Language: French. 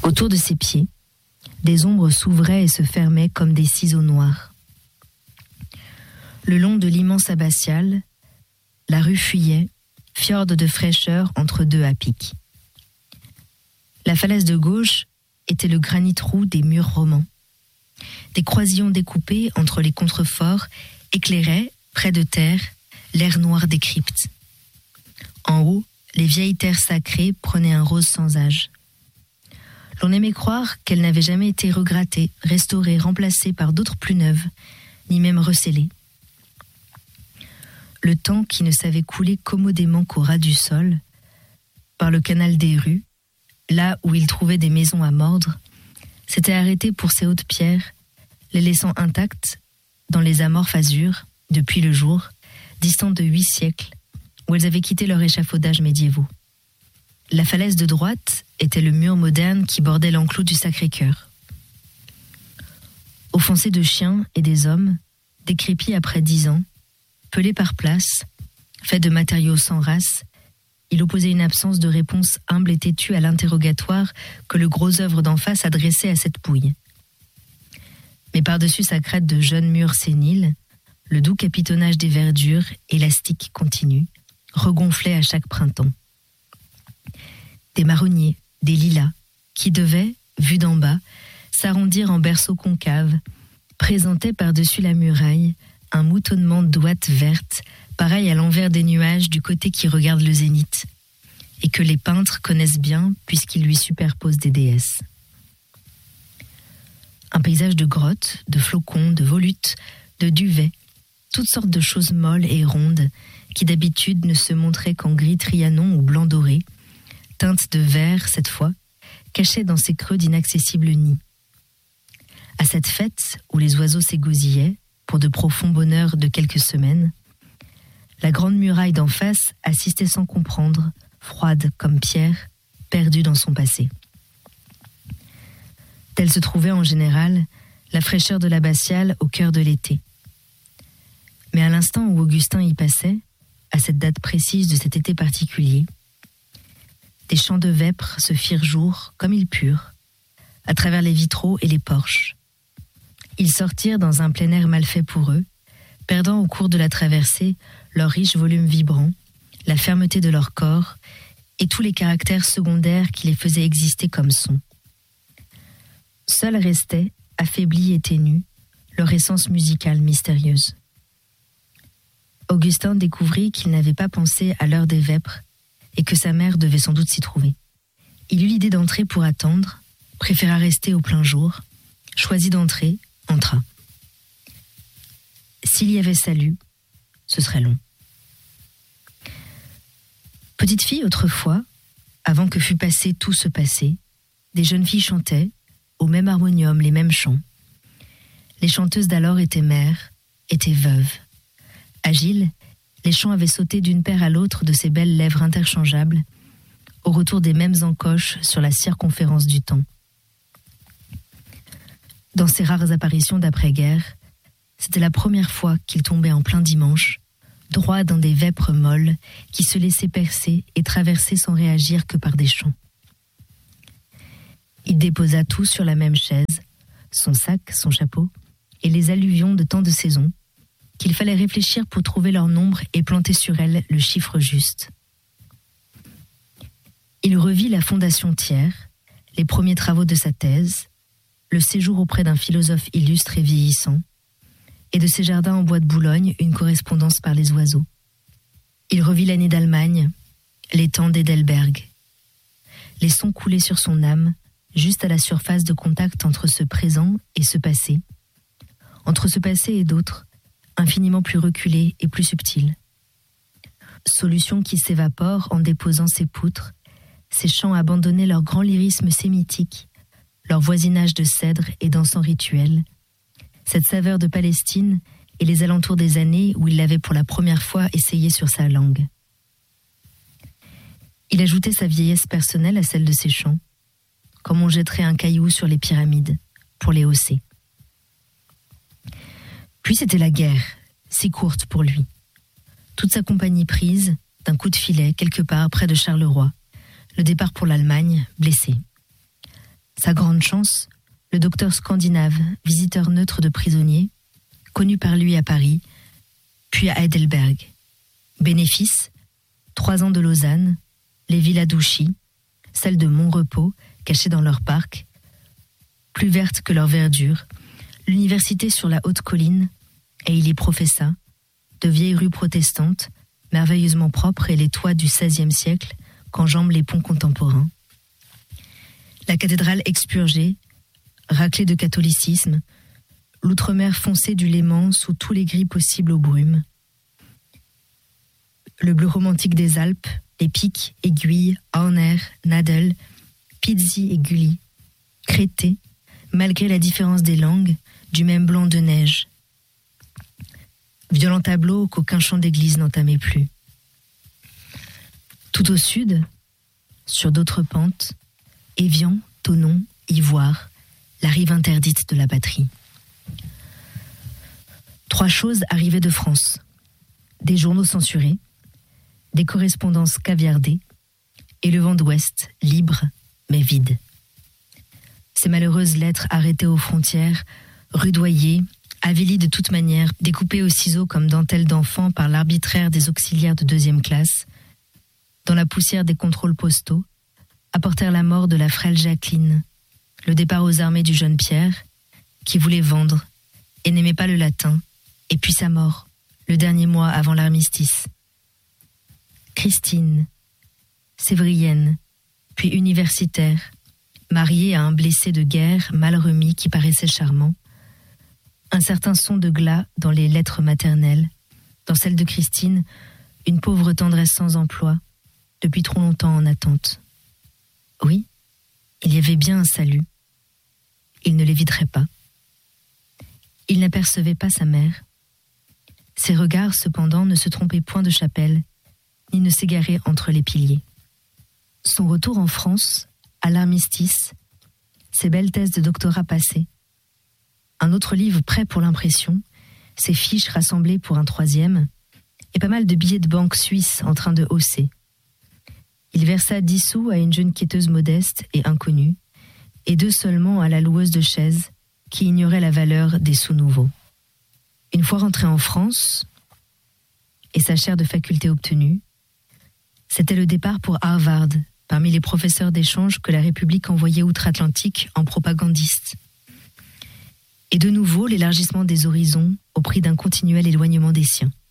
Autour de ses pieds, des ombres s'ouvraient et se fermaient comme des ciseaux noirs. Le long de l'immense abbatiale, la rue fuyait, fjord de fraîcheur entre deux à pic. La falaise de gauche était le granit roux des murs romans. Des croisillons découpés entre les contreforts éclairaient, près de terre, l'air noir des cryptes. En haut, les vieilles terres sacrées prenaient un rose sans âge. L'on aimait croire qu'elles n'avaient jamais été regrattées, restaurées, remplacées par d'autres plus neuves, ni même recellées. Le temps qui ne savait couler commodément qu'au ras du sol, par le canal des rues, là où il trouvait des maisons à mordre, s'était arrêté pour ces hautes pierres, les laissant intactes dans les amorphes azurs, depuis le jour, distant de 8 siècles, où elles avaient quitté leur échafaudage médiévaux. La falaise de droite était le mur moderne qui bordait l'enclos du Sacré-Cœur. Offensé de chiens et des hommes, décrépit après 10 ans, pelé par place, fait de matériaux sans race, il opposait une absence de réponse humble et têtue à l'interrogatoire que le gros œuvre d'en face adressait à cette pouille. Mais par-dessus sa crête de jeunes murs séniles, le doux capitonnage des verdures, élastiques continues, regonflait à chaque printemps. Des marronniers, des lilas, qui devaient, vus d'en bas, s'arrondir en berceaux concaves, présentaient par-dessus la muraille un moutonnement d'ouates vertes, pareil à l'envers des nuages du côté qui regarde le zénith, et que les peintres connaissent bien puisqu'ils lui superposent des déesses. Un paysage de grottes, de flocons, de volutes, de duvets, toutes sortes de choses molles et rondes qui d'habitude ne se montraient qu'en gris trianon ou blanc doré, teintes de vert cette fois, cachées dans ces creux d'inaccessibles nids. À cette fête où les oiseaux s'égosillaient, pour de profonds bonheurs de quelques semaines, la grande muraille d'en face assistait sans comprendre, froide comme pierre, perdue dans son passé. Telle se trouvait en général la fraîcheur de l'abbatiale au cœur de l'été. Mais à l'instant où Augustin y passait, à cette date précise de cet été particulier, des champs de vêpres se firent jour, comme ils purent, à travers les vitraux et les porches. Ils sortirent dans un plein air mal fait pour eux, perdant au cours de la traversée leur riche volume vibrant, la fermeté de leur corps et tous les caractères secondaires qui les faisaient exister comme son. Seule restait, affaiblie et ténue, leur essence musicale mystérieuse. Augustin découvrit qu'il n'avait pas pensé à l'heure des vêpres et que sa mère devait sans doute s'y trouver. Il eut l'idée d'entrer pour attendre, préféra rester au plein jour, choisit d'entrer, entra. S'il y avait salut, ce serait long. Petite fille autrefois, avant que fût passé tout ce passé, des jeunes filles chantaient, au même harmonium, les mêmes chants. Les chanteuses d'alors étaient mères, étaient veuves. Agiles, les chants avaient sauté d'une paire à l'autre de ces belles lèvres interchangeables, au retour des mêmes encoches sur la circonférence du temps. Dans ces rares apparitions d'après-guerre, c'était la première fois qu'il tombait en plein dimanche, droit dans des vêpres molles qui se laissaient percer et traverser sans réagir que par des chants. Il déposa tout sur la même chaise, son sac, son chapeau, et les alluvions de tant de saisons, qu'il fallait réfléchir pour trouver leur nombre et planter sur elles le chiffre juste. Il revit la fondation Thiers, les premiers travaux de sa thèse, le séjour auprès d'un philosophe illustre et vieillissant, et de ses jardins en bois de Boulogne une correspondance par les oiseaux. Il revit l'année d'Allemagne, les temps d'Edelberg. Les sons coulaient sur son âme, juste à la surface de contact entre ce présent et ce passé, entre ce passé et d'autres, infiniment plus reculés et plus subtils. Solution qui s'évapore en déposant ses poutres, ces chants abandonnaient leur grand lyrisme sémitique, leur voisinage de cèdres et d'encens rituels, cette saveur de Palestine et les alentours des années où il l'avait pour la première fois essayé sur sa langue. Il ajoutait sa vieillesse personnelle à celle de ses chants, comme on jetterait un caillou sur les pyramides pour les hausser. Puis c'était la guerre, si courte pour lui. Toute sa compagnie prise, d'un coup de filet, quelque part près de Charleroi, le départ pour l'Allemagne, blessé. Sa grande chance, le docteur scandinave, visiteur neutre de prisonniers, connu par lui à Paris, puis à Heidelberg. Bénéfice, 3 ans de Lausanne, les villas d'Ouchy, celles de Montrepos, cachées dans leur parc, plus vertes que leur verdure, l'université sur la haute colline, et il y professa, de vieilles rues protestantes, merveilleusement propres et les toits du XVIe siècle qu'enjambent les ponts contemporains. La cathédrale expurgée, raclée de catholicisme, l'outre-mer foncé du Léman sous tous les gris possibles aux brumes, le bleu romantique des Alpes, les pics, aiguilles, Horner, Nadel, Pizzi et Gulli, Crété, malgré la différence des langues, du même blanc de neige. Violent tableau qu'aucun chant d'église n'entamait plus. Tout au sud, sur d'autres pentes, Évian, Thonon, Ivoire, la rive interdite de la patrie. 3 choses arrivaient de France. Des journaux censurés, des correspondances caviardées, et le vent d'ouest, libre, mais vide. Ces malheureuses lettres arrêtées aux frontières, rudoyées, avilies de toute manière, découpées au ciseau comme dentelles d'enfants par l'arbitraire des auxiliaires de 2e classe, dans la poussière des contrôles postaux, apportèrent la mort de la frêle Jacqueline, le départ aux armées du jeune Pierre, qui voulait vendre et n'aimait pas le latin, et puis sa mort, le dernier mois avant l'armistice. Christine, sévrienne, puis universitaire, mariée à un blessé de guerre mal remis qui paraissait charmant, un certain son de glas dans les lettres maternelles, dans celle de Christine, une pauvre tendresse sans emploi, depuis trop longtemps en attente. Oui, il y avait bien un salut. Il ne l'éviterait pas. Il n'apercevait pas sa mère. Ses regards, cependant, ne se trompaient point de chapelle, ni ne s'égaraient entre les piliers. Son retour en France, à l'armistice, ses belles thèses de doctorat passées, un autre livre prêt pour l'impression, ses fiches rassemblées pour un 3e, et pas mal de billets de banque suisses en train de hausser. Il versa 10 sous à une jeune quêteuse modeste et inconnue, et 2 seulement à la loueuse de chaises qui ignorait la valeur des sous nouveaux. Une fois rentré en France, et sa chaire de faculté obtenue, c'était le départ pour Harvard, parmi les professeurs d'échange que la République envoyait outre-Atlantique en propagandiste. Et de nouveau l'élargissement des horizons au prix d'un continuel éloignement des siens.